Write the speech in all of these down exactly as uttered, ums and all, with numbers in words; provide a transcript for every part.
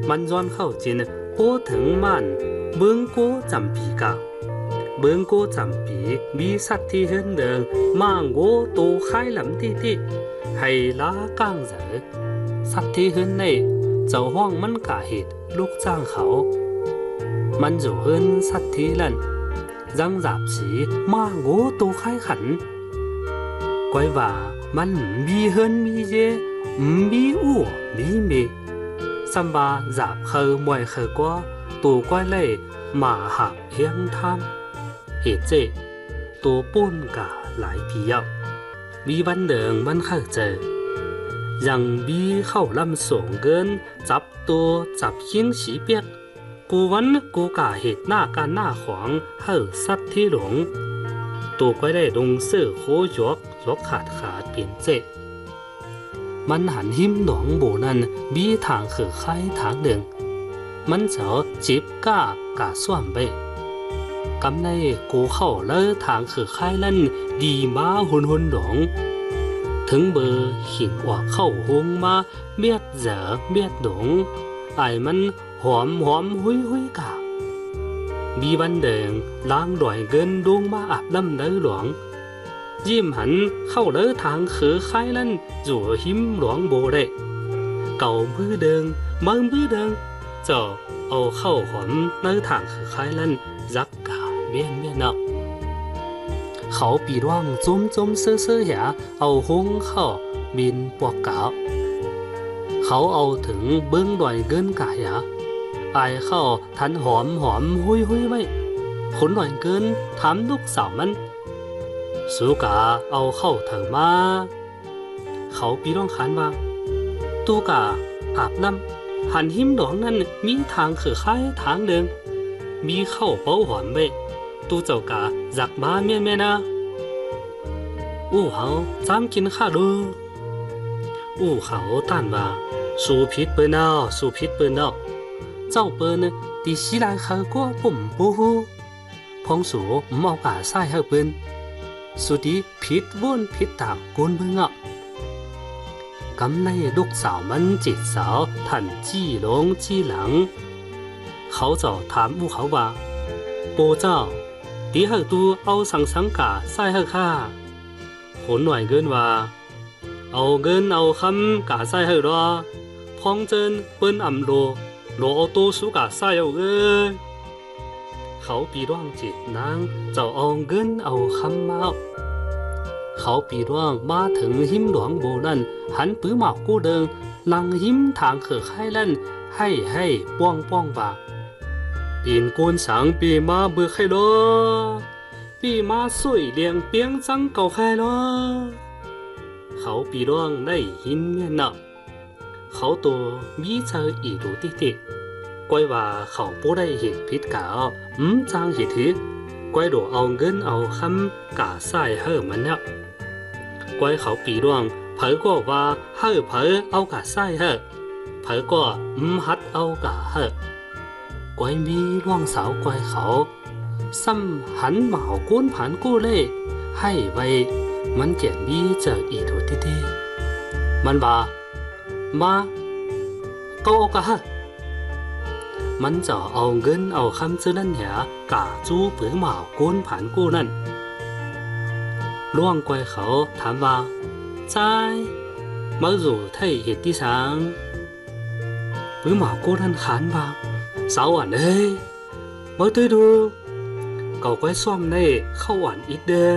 มันย้อนเข้าจินโป้ถึงมันเบื้องโก้จำปีกาเบื้องโก้จำปีมีสัตว์ที่เห็นเดิงมังโก้โตไข่ลำที่ที่ให้ล้ากลางเสือสัตว์ที่เห็นในเจ้าห้องมันกะเหตุลูกจ้างเขามันอยู่เห็นสัตว์ที่นั่นจังจับสีมังโก้โตไข่ขันก้อยว่ามันมีเห็นมีเยมีอู่มีเมสัมบาจับเคยมวยเคยกว่าตัวก้อยเล่มาหักเฮียงทำเหตุเจตัวป้นกะหลายปีแล้วมีวันเดิงมันเคยเจอยังมีเข้าลำส่งเกินจับตัวจับหิ้งสีเปียกกูวันกูกะเหตุหน้าการหน้าขวางเฮ้อสัตว์ที่หลงตัวก้อยได้ลงเสื้อโคยกยกขาดขาดเปลี่ยนเจมันหันหิมหนองโบนั้นมีทางเขือไข่ทางหนึ่งมันเจอจิบก้ากาส่วนไปกำในกูเข้าเลิทางเขือไข่นั่นดีมาหุนหุนหลงถึงเบอร์หินว่าเข้าหงมาเมียดเจอเมียดหลงไอ้มันหอมหอมหุยหุยกามีวันเดิงล้างดอยเกินดวงมาอาบน้ำเนื้อหลวงยิ้มหันเข้าเลือทางเขือไข่นั่นจู่หิมหลวงโบได้เก่ามือเดิงมือมือเดิงเจ้าเอาเข้าหอมเนื้อทางเขือไข่นั่นรักกาเมียนเมียนเนาะเขาปีร่างจุ้มจุ้มเสื้อเสื้อหยาเอาหงเข้าบินปวกเก่าเขาเอาถึงเบื้องดอยเกินกาหยาไอเข้าทันหอมหอมหุยหุยไว้ขนหน่อยเกินถามลูกสาวมันสุกาเอาเข้าเถอะมาเขาปีร้องขานว่าตูกาอาบน้ำหันหิมหลวงนั้นมีทางเขือไข่ทางเดิงมีเข้าเป้าหอมไว้ตูเจ้ากาจักมาเมียนเมียนะอู้เขาจำกินข้าดูอู้เขาต้านว่าสูพิษเปิ้นเอาสูพิษเปิ้นเอาเจ้าเปิ้นตีสีลายเขาก็ปุ่มปูหูพงสูมเอากาใส่ให้เปิ้นสุดีผิดวนผิดตามกุนเบิ่งอ่ะกำในลูกสาวมันจิตสาวทันจี้ลงจี้หลังเขาจะถามอูเขาว่าปู่เจ้าตีให้ตูเอาสังสังกาใส่ให้ข้าคนหน่วยเกินว่าเอาเงินเอาคำกาใส่ให้รอพองเจนเปิ้นอ่ำโลโลเอาตัวสูกาใส่เอาเอ้ยเขาปีร่างจิตนางเจ้าเอาเงินเอาคำมาเขาปีร่างมาถึงหิมหลวงโบนั่นหันปื้อหมากกู้เดิงลังหิมทางเขือไข่ลั่นให้ให้ป้องป้องบ่าปีนก้นสังปีมาเบื่อไข่ล้อปีมาสวยเลี้ยงเปียงจังเก่าไข่ล้อเขาปีร่างได้หินเมียนน่ะเขาตัวมีเจออีดูติติก้อยว่าเขาบ่ได้เหตุผิดกาอืมจางเหตุถือก้อยโดเอาเงินเอาคำกาใส่เฮอมันเนี่ยก้อยเขาปีร่วงเผยก็ว่าเฮอเผยเอากาใส่เฮอเผยก็อืมฮัดเอากาเฮอก้อยมีร่วงสาวก้อยเขาซ้ำหันเหมาก้นผ่านกู้เล่ให้ไว้มันเกียนมีเจออีดูติติมันว่ามาเกาอกะฮะมันจะเอาเงินเอาคำซื้อนั่นเหรอกาจูเปลือกหมาก้นผ่านกู้นั่นล่วงกวยเขาถามว่าใจเมื่ออยู่ไทยเหตุที่สังเปลือกหมาก้นนั่นขานว่าสาวอ่อนเอ้ยเมื่อตัวดูเก่ากวยซ้อมในเข้าอ่อนอีกเดิง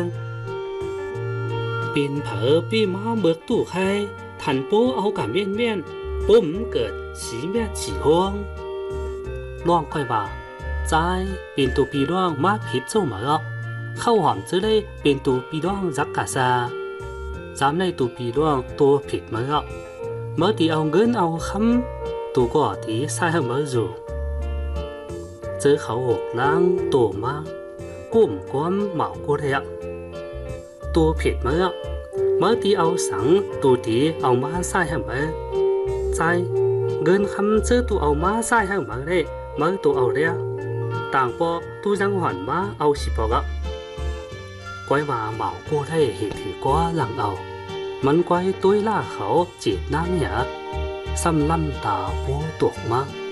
ปีนเผอปีมาเบิกตู้ใครทันโป้เอากาเมียนเมียนปุ่มเกิดสีเมียสีห้องล่องค่อยว่าใจเป็นตัวปีร่องมาผิดเจ้าหมาอ่ะเข้าหอมจะได้เป็นตัวปีร่องรักกาซาจำในตัวปีร่องตัวผิดมาอ่ะเมื่อตีเอาเงินเอาคำตัวก็ตีใส่ให้เมื่ออยู่เจอเขาหกล้างตัวมากุ้มก้มเหมากูได้อ่ะตัวผิดมาอ่ะเมื่อตีเอาสังตัวตีเอามาใส่ให้เมื่อใจเงินคำเจอตัวเอามาใส่ให้เมื่อได้เมื่อตัวเอาเรียต่างปอตัวจังหวัดมาเอาสิบปอกะก้อยว่าเหมาโก้ได้เหตุถือก้าหลังเอามันก้อยตุ้ยล่าเขาจีบน้ำเหยาซ้ำลำตาโป้ตกมา